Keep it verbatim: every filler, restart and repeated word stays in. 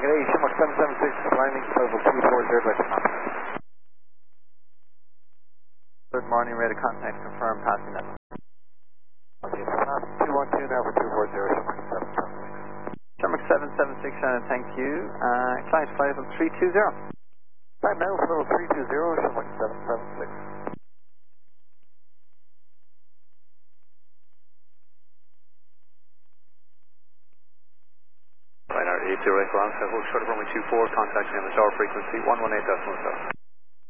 G'day, Shamrock seven seven six, landing level two four zero, ready to contact. Good morning, ready to contact, confirm passing that. Okay, pass two one two now for two four zero, Shamrock seven seven six. Shamrock seven seven six, uh, thank you. Uh, client flight level three two zero. Right now, level three two zero, Shamrock seven seven six. Right, our eight zero eight ground, hold short of runway two four, contacting on the tower frequency one one eight point seven.